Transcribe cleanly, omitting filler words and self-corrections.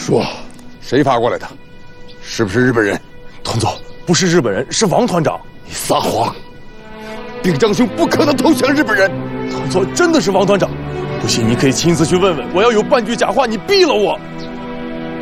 说，谁发过来的？是不是日本人？ 团座，不是日本人，是王团长。 你撒谎！丁章兄不可能投降日本人。 团座，真的是王团长。不信你可以亲自去问问。我要有半句假话，你毙了我。